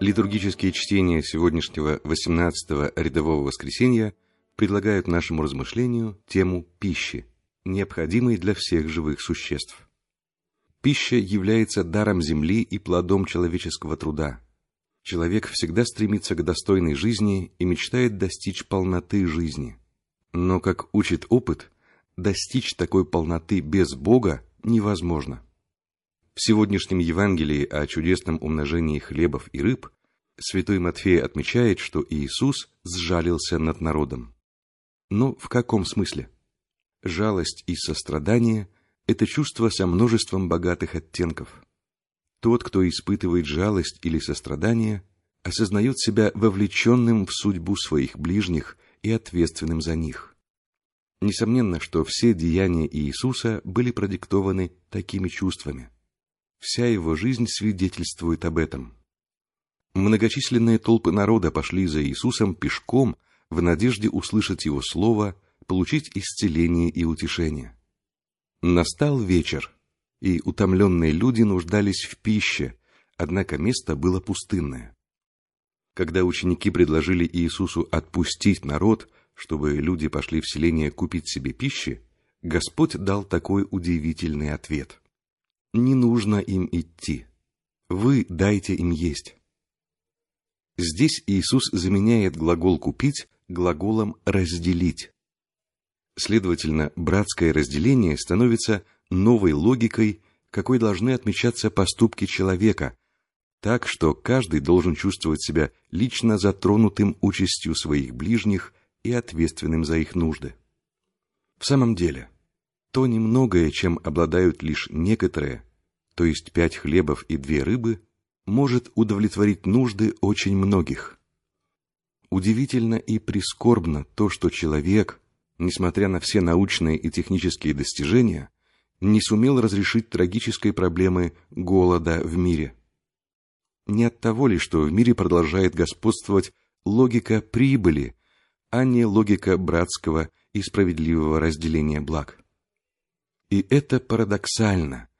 Литургические чтения сегодняшнего 18-го рядового воскресенья предлагают нашему размышлению тему пищи, необходимой для всех живых существ. Пища является даром земли и плодом человеческого труда. Человек всегда стремится к достойной жизни и мечтает достичь полноты жизни. Но, как учит опыт, достичь такой полноты без Бога невозможно. В сегодняшнем Евангелии о чудесном умножении хлебов и рыб святой Матфей отмечает, что Иисус сжалился над народом. Но в каком смысле? Жалость и сострадание – это чувство со множеством богатых оттенков. Тот, кто испытывает жалость или сострадание, осознает себя вовлеченным в судьбу своих ближних и ответственным за них. Несомненно, что все деяния Иисуса были продиктованы такими чувствами. Вся его жизнь свидетельствует об этом. Многочисленные толпы народа пошли за Иисусом пешком в надежде услышать Его слово, получить исцеление и утешение. Настал вечер, и утомленные люди нуждались в пище, однако место было пустынное. Когда ученики предложили Иисусу отпустить народ, чтобы люди пошли в селение купить себе пищи, Господь дал такой удивительный ответ. Не нужно им идти. Вы дайте им есть. Здесь Иисус заменяет глагол «купить» глаголом «разделить». Следовательно, братское разделение становится новой логикой, какой должны отмечаться поступки человека, так что каждый должен чувствовать себя лично затронутым участью своих ближних и ответственным за их нужды. В самом деле, то немногое, чем обладают лишь некоторые, то есть 5 хлебов и 2 рыбы, может удовлетворить нужды очень многих. Удивительно и прискорбно то, что человек, несмотря на все научные и технические достижения, не сумел разрешить трагической проблемы голода в мире. Не от того ли, что в мире продолжает господствовать логика прибыли, а не логика братского и справедливого разделения благ? И это парадоксально,